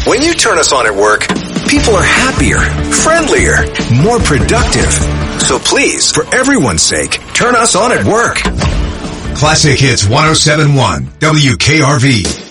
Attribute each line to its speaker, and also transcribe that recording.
Speaker 1: When you turn us on at work, people are happier, friendlier, more productive. So please, for everyone's sake, turn us on at work.
Speaker 2: Classic Hits 107.1 WKRV.